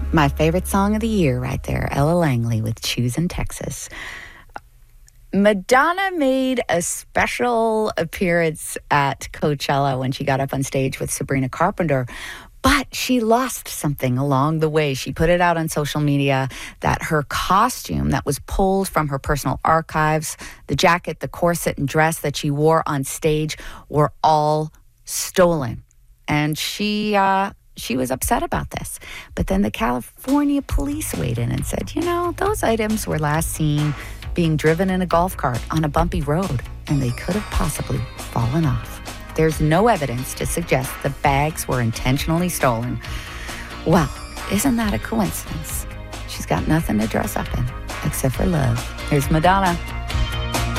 My favorite song of the year right there, Ella Langley with Choosing Texas. Madonna made a special appearance at Coachella when she got up on stage with Sabrina Carpenter, but she lost something along the way. She put it out on social media that her costume that was pulled from her personal archives, the jacket, the corset, and dress that she wore on stage were all stolen. And she was upset about this. But then the California police weighed in and said, those items were last seen being driven in a golf cart on a bumpy road, and they could have possibly fallen off. There's no evidence to suggest the bags were intentionally stolen. Well, isn't that a coincidence? She's got nothing to dress up in except for love. Here's Madonna.